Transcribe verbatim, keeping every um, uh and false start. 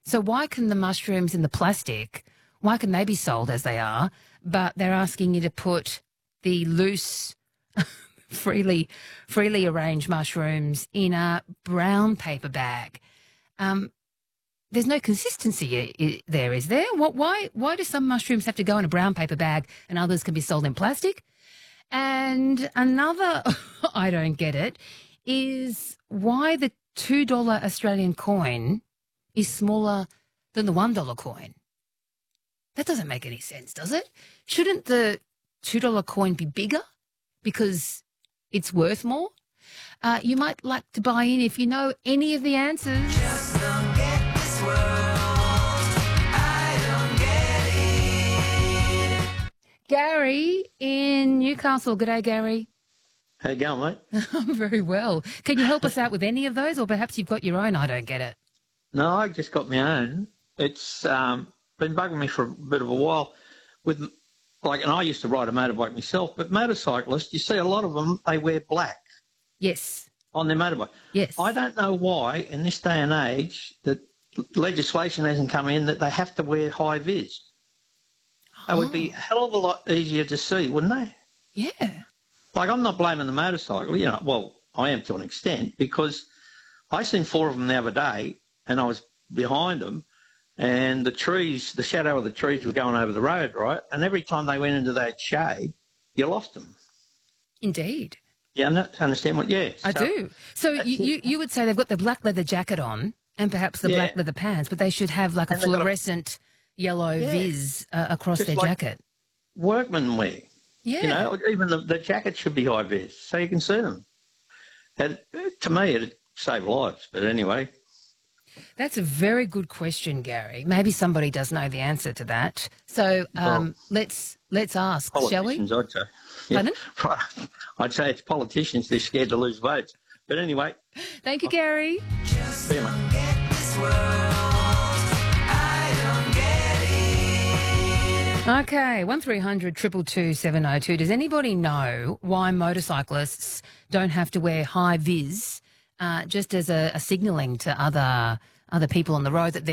So why can the mushrooms in the plastic, why can they be sold as they are, but they're asking you to put the loose, freely freely arranged mushrooms in a brown paper bag? Um, there's no consistency i- there, is there? What, why, why do some mushrooms have to go in a brown paper bag and others can be sold in plastic? And another, I don't get it, is why the two dollar Australian coin is smaller than the one dollar coin. That doesn't make any sense, does it? Shouldn't the two dollar coin be bigger because it's worth more? Uh, you might like to buy in if you know any of the answers. Just don't get this world. I don't get it. Gary in Newcastle. G'day, Gary. How you going, mate? I'm very well. Can you help us out with any of those, or perhaps you've got your own? I don't get it. No, I just got my own. It's um, been bugging me for a bit of a while. With like, and I used to ride a motorbike myself, but motorcyclists, you see a lot of them, they wear black Yes. on their motorbike. Yes. I don't know why, in this day and age, that legislation hasn't come in that they have to wear high vis. It would be a hell of a lot easier to see, wouldn't they? Yeah. Like, I'm not blaming the motorcycle, you know, well, I am to an extent, because I seen four of them the other day and I was behind them and the trees, the shadow of the trees were going over the road, right? And every time they went into that shade, you lost them. Indeed. Yeah, I understand what, yeah. I so- do. So you, you, you would say they've got the black leather jacket on and perhaps the Yeah. black leather pants, but they should have like a And they've got a- fluorescent yellow Yeah. viz uh, across Just their like- jacket. Workmen wear. Yeah. You know, even the, the jacket should be high vis so you can see them. And uh, to me, it'd save lives. But anyway, That's a very good question, Gary. Maybe somebody does know the answer to that. So um, Well, let's let's ask, shall we? politicians, I'd say. Pardon? I'd say it's politicians. They're scared to lose votes. But anyway, Thank you, Gary. Just see you, mate. don't get this world. I don't get it. Okay, one three hundred two two two seven oh two. Does anybody know why motorcyclists don't have to wear high vis uh, just as a, a signalling to other other people on the road that they're